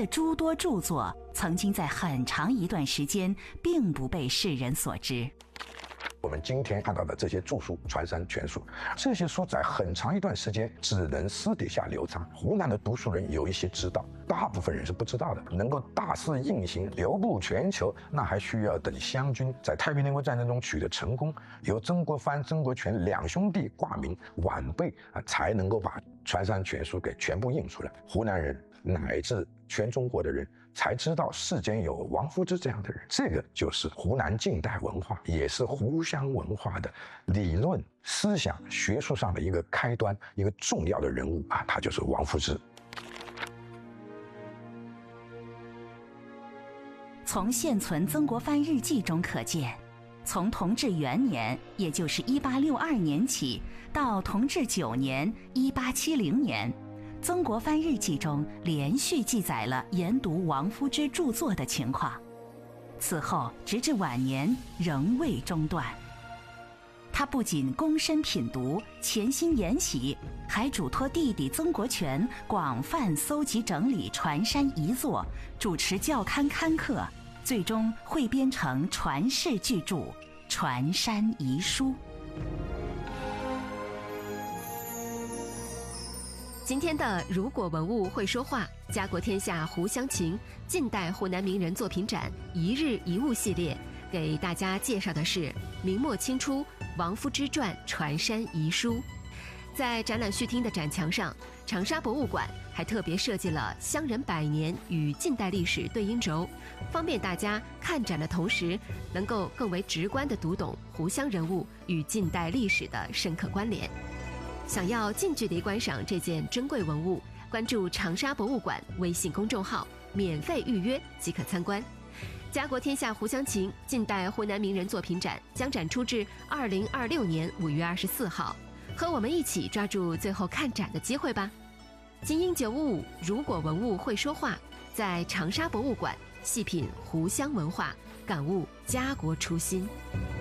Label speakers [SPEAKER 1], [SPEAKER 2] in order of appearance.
[SPEAKER 1] 的诸多著作曾经在很长一段时间并不被世人所知。
[SPEAKER 2] 我们今天看到的这些著书，传山全书，这些书在很长一段时间只能私底下流传。湖南的读书人有一些知道，大部分人是不知道的。能够大肆印行，流布全球，那还需要等湘军在太平天国战争中取得成功，由曾国藩、曾国荃两兄弟挂名晚辈才能够把传山全书给全部印出来。湖南人乃至全中国的人才知道世间有王夫之这样的人。这个就是湖南近代文化，也是湖湘文化的理论思想学术上的一个开端，一个重要的人物他就是王夫之。
[SPEAKER 1] 从现存曾国藩日记中可见，从同治元年，也就是1862年起，到同治9年1870年，曾国藩日记中连续记载了研读王夫之著作的情况，此后直至晚年仍未中断。他不仅躬身品读，潜心研习，还嘱托弟弟曾国荃广泛搜集整理传山遗作，主持校刊刊刻，最终汇编成传世巨著《传山遗书》。
[SPEAKER 3] 今天的如果文物会说话，家国天下湖湘情近代湖南名人作品展一日一物系列，给大家介绍的是明末清初王夫之传《传山遗书》。在展览序厅的展墙上，长沙博物馆还特别设计了乡人百年与近代历史对应轴，方便大家看展的同时能够更为直观地读懂湖湘人物与近代历史的深刻关联。想要近距离观赏这件珍贵文物，关注长沙博物馆微信公众号，免费预约即可参观。家国天下湖湘情近代湖南名人作品展将展出至2026年5月24号，和我们一起抓住最后看展的机会吧。精英955如果文物会说话，在长沙博物馆细品湖湘文化，感悟家国初心。